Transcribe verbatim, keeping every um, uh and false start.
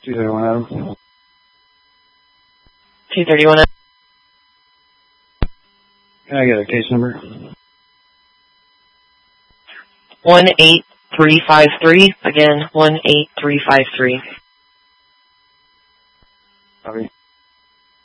two thirty-one Adam. two thirty-one Adam. Can I get a case number? one eight three five three. Again, one eight three five three. Copy.